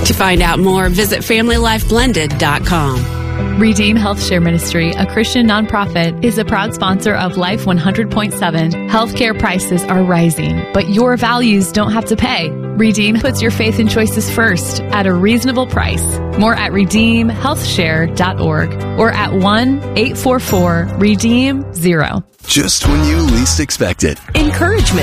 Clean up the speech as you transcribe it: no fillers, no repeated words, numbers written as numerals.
To find out more, visit FamilyLifeBlended.com. Redeem Health Share Ministry, a Christian nonprofit, is a proud sponsor of Life 100.7. Healthcare prices are rising, but your values don't have to pay. Redeem puts your faith and choices first at a reasonable price. More at redeemhealthshare.org or at 1-844-REDEEM-0. Just when you least expect it. Encouragement